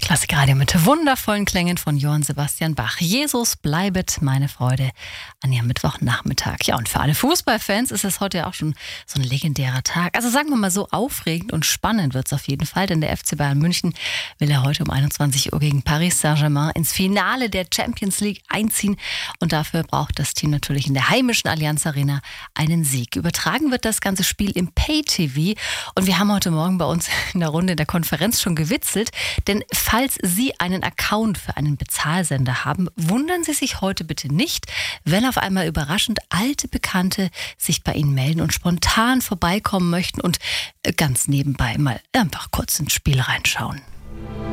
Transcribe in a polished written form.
Klassikradio mit wundervollen Klängen von Johann Sebastian Bach. Jesus bleibet meine Freude an Ihrem Mittwochnachmittag. Ja, und für alle Fußballfans ist es heute ja auch schon so ein legendärer Tag. Also sagen wir mal so, aufregend und spannend wird es auf jeden Fall, denn der FC Bayern München will ja heute um 21 Uhr gegen Paris Saint-Germain ins Finale der Champions League einziehen. Und dafür braucht das Team natürlich in der heimischen Allianz Arena einen Sieg. Übertragen wird das ganze Spiel im Pay-TV. Und wir haben heute Morgen bei uns in der Runde in der Konferenz schon gewitzelt, denn falls Sie einen Account für einen Bezahlsender haben, wundern Sie sich heute bitte nicht, wenn auf einmal überraschend alte Bekannte sich bei Ihnen melden und spontan vorbeikommen möchten und ganz nebenbei mal einfach kurz ins Spiel reinschauen.